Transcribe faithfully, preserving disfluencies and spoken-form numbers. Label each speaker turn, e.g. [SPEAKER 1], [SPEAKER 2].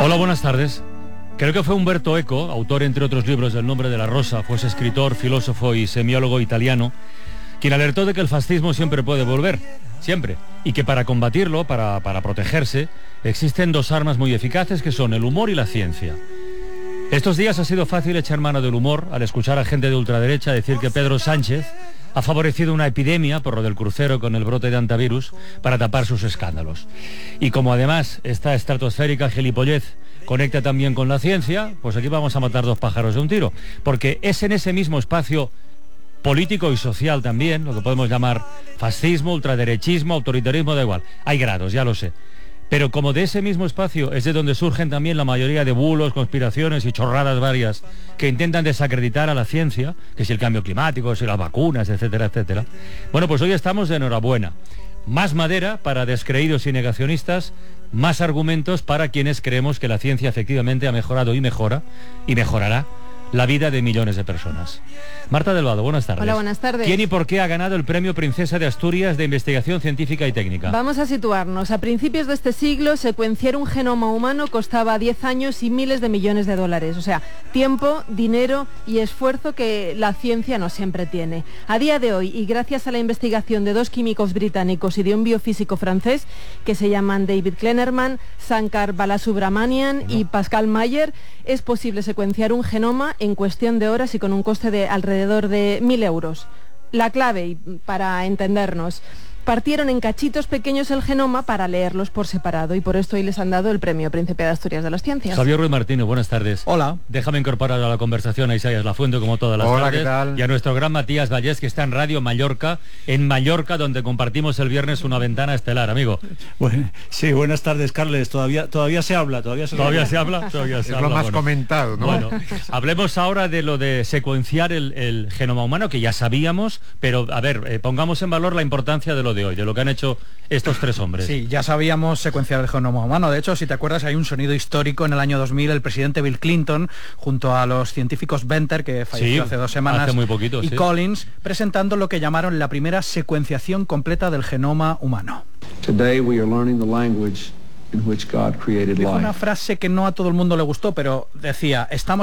[SPEAKER 1] Hola, buenas tardes. Creo que fue Umberto Eco, autor entre otros libros del Nombre de la Rosa, fue escritor, filósofo y semiólogo italiano, quien alertó de que el fascismo siempre puede volver, siempre, y que para combatirlo, para, para protegerse, existen dos armas muy eficaces que son el humor y la ciencia. Estos días ha sido fácil echar mano del humor al escuchar a gente de ultraderecha decir que Pedro Sánchez ha favorecido una epidemia, por lo del crucero con el brote de antivirus, para tapar sus escándalos. Y como además esta estratosférica gilipollez conecta también con la ciencia, pues aquí vamos a matar dos pájaros de un tiro, porque es en ese mismo espacio político y social también, lo que podemos llamar fascismo, ultraderechismo, autoritarismo, da igual, hay grados, ya lo sé. Pero como de ese mismo espacio es de donde surgen también la mayoría de bulos, conspiraciones y chorradas varias que intentan desacreditar a la ciencia, que si el cambio climático, si las vacunas, etcétera, etcétera. Bueno, pues hoy estamos de enhorabuena. Más madera para descreídos y negacionistas, más argumentos para quienes creemos que la ciencia efectivamente ha mejorado y mejora, y mejorará la vida de millones de personas. Marta del Vado, buenas tardes.
[SPEAKER 2] Hola, buenas tardes.
[SPEAKER 1] ¿Quién y por qué ha ganado el Premio Princesa de Asturias de Investigación Científica y Técnica?
[SPEAKER 2] Vamos a situarnos. A principios de este siglo, secuenciar un genoma humano costaba diez años y miles de millones de dólares. O sea, tiempo, dinero y esfuerzo que la ciencia no siempre tiene. A día de hoy, y gracias a la investigación de dos químicos británicos y de un biofísico francés, que se llaman David Kleinerman, Sankar Balasubramanian no. y Pascal Mayer, es posible secuenciar un genoma en cuestión de horas y con un coste de alrededor de mil euros. La clave, para entendernos, partieron en cachitos pequeños el genoma para leerlos por separado y por esto hoy les han dado el Premio Príncipe de Asturias de las Ciencias.
[SPEAKER 1] Javier Ruiz Martínez, buenas tardes.
[SPEAKER 3] Hola.
[SPEAKER 1] Déjame incorporar a la conversación a Isaías Lafuente como todas las
[SPEAKER 3] Hola,
[SPEAKER 1] tardes.
[SPEAKER 3] ¿qué tal?
[SPEAKER 1] Y a nuestro gran Matías Vallés, que está en Radio Mallorca, en Mallorca, donde compartimos el viernes una ventana estelar, amigo.
[SPEAKER 4] Bueno, sí, buenas tardes, Carles. Todavía, todavía se habla, todavía se
[SPEAKER 1] ¿Todavía
[SPEAKER 4] habla.
[SPEAKER 1] se habla? Todavía se
[SPEAKER 3] es
[SPEAKER 1] habla.
[SPEAKER 3] lo más
[SPEAKER 1] bueno.
[SPEAKER 3] comentado, ¿no?
[SPEAKER 1] Bueno, hablemos ahora de lo de secuenciar el, el genoma humano, que ya sabíamos, pero a ver, eh, pongamos en valor la importancia de lo de hoy, de lo que han hecho estos tres hombres.
[SPEAKER 3] Sí, ya sabíamos secuenciar el genoma humano. De hecho, si te acuerdas, hay un sonido histórico en el año dos mil, el presidente Bill Clinton, junto a los científicos Venter, que falleció
[SPEAKER 1] sí,
[SPEAKER 3] hace dos semanas,
[SPEAKER 1] hace muy poquito,
[SPEAKER 3] y
[SPEAKER 1] sí.
[SPEAKER 3] Collins, presentando lo que llamaron la primera secuenciación completa del genoma humano.
[SPEAKER 5] Today we are learning the language in which God created
[SPEAKER 3] Dijo
[SPEAKER 5] life.
[SPEAKER 3] una frase que no a todo el mundo le gustó, pero decía, estamos